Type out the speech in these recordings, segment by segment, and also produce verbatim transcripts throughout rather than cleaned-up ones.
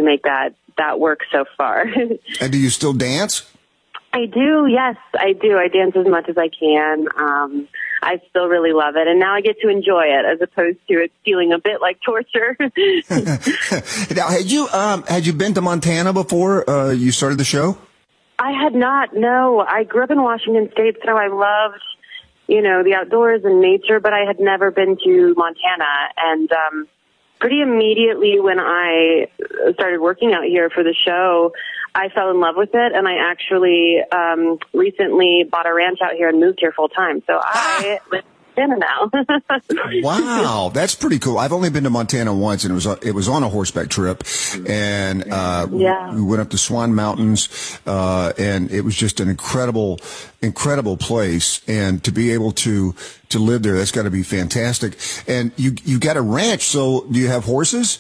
make that, that work so far. And do you still dance? I do, yes, I do. I dance as much as I can. Um, I still really love it, and now I get to enjoy it as opposed to it feeling a bit like torture. Now, had you um, had you been to Montana before uh, you started the show? I had not. No, I grew up in Washington State, so I loved, you know, the outdoors and nature, but I had never been to Montana, and um, pretty immediately when I started working out here for the show, I fell in love with it, and I actually um, recently bought a ranch out here and moved here full time. So I live in Montana now. Wow, that's pretty cool. I've only been to Montana once, and it was it was on a horseback trip, and uh, yeah. we went up the Swan Mountains, uh, and it was just an incredible, incredible place. And to be able to to live there, that's got to be fantastic. And you you got a ranch, so do you have horses?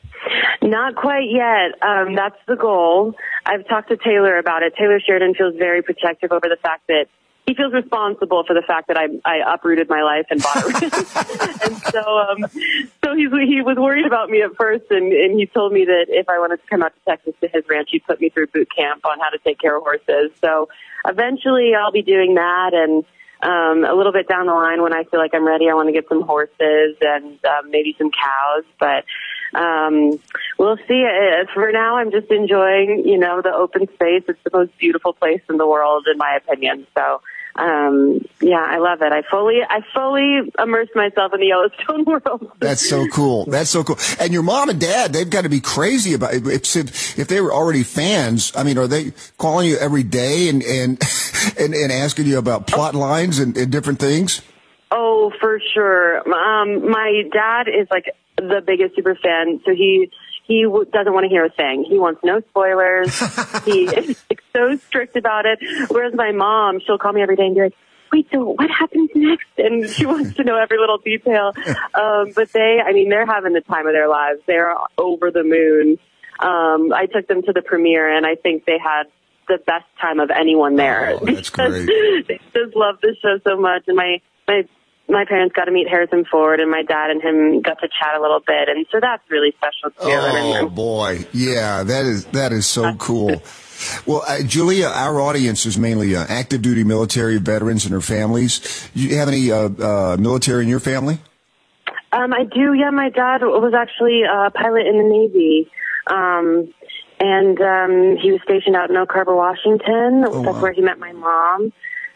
Not quite yet. Um, that's the goal. I've talked to Taylor about it. Taylor Sheridan feels very protective over the fact that he feels responsible for the fact that I, I uprooted my life and bought a ranch. And so, um, so he's, he was worried about me at first, and, and he told me that if I wanted to come out to Texas to his ranch, he'd put me through boot camp on how to take care of horses. So eventually I'll be doing that, and um, a little bit down the line when I feel like I'm ready, I want to get some horses and um, maybe some cows, but Um, we'll see. Uh, For now, I'm just enjoying, you know, the open space. It's the most beautiful place in the world, in my opinion. So, um, yeah, I love it. I fully, I fully immerse myself in the Yellowstone world. That's so cool. That's so cool. And your mom and dad, they've got to be crazy about it. If, if they were already fans, I mean, are they calling you every day and, and, and, and asking you about plot lines and, and different things? Oh, for sure. Um, my dad is like the biggest super fan, so he he w- doesn't want to hear a thing. He wants no spoilers. He is like, so strict about it. Whereas my mom, she'll call me every day and be like, "Wait, so what happens next?" And she wants to know every little detail. Um, but they, I mean, they're having the time of their lives. They're over the moon. Um, I took them to the premiere, and I think they had the best time of anyone there. Oh, that's great. They just love the show so much, and my my. My parents got to meet Harrison Ford, and my dad and him got to chat a little bit, and so that's really special too. Oh boy, yeah, that is that is so cool. Well, uh, Julia, our audience is mainly uh, active duty military veterans and their families. Do you have any uh, uh, military in your family? Um, I do. Yeah, my dad was actually a pilot in the Navy, um, and um, he was stationed out in Oak Harbor, Washington. Oh, that's wow. where he met my mom.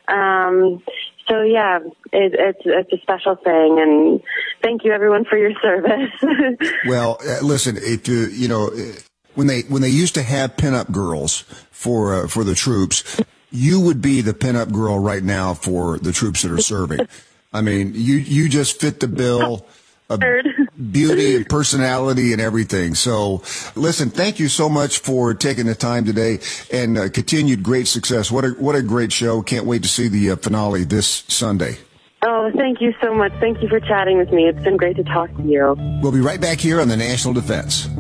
Um, So, yeah, it, it's it's a special thing, and thank you, everyone, for your service. Well, uh, listen, if you, you know, when they when they used to have pinup girls for uh, for the troops, you would be the pinup girl right now for the troops that are serving. I mean, you you just fit the bill of beauty and personality and everything. So, listen, thank you so much for taking the time today, and uh, continued great success. What a what a great show! Can't wait to see the uh, finale this Sunday. Oh, thank you so much. Thank you for chatting with me. It's been great to talk to you. We'll be right back here on the National Defense.